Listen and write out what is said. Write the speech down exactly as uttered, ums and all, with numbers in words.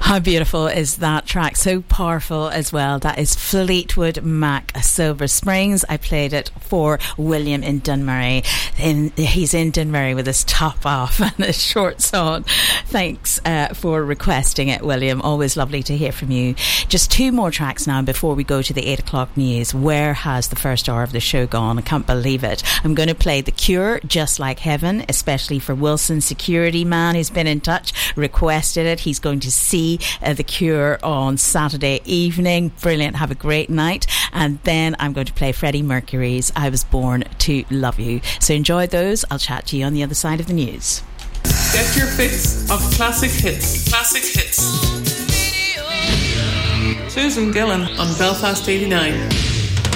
How beautiful is that track? So powerful as well. That is Fleetwood Mac, Silver Springs. I played it for William in Dunmurry. In, he's in Dunmurry with his top off and his shorts on. Thanks uh, for requesting it, William. Always lovely to hear from you. Just two more tracks now before we go to the eight o'clock news. Where has the first hour of the show gone? I can't believe it. I'm going to play The Cure, Just Like Heaven, especially for Wilson Security Man, who's been in touch, requested it. He's going to see uh, The Cure on Saturday evening. Brilliant. Have a great night. And then I'm going to play Freddie Mercury's I Was Born to Love You. So enjoy those. I'll chat to you on the other side of the news. Get your fix of classic hits. Classic hits. Susan Gillan on Belfast eighty-nine.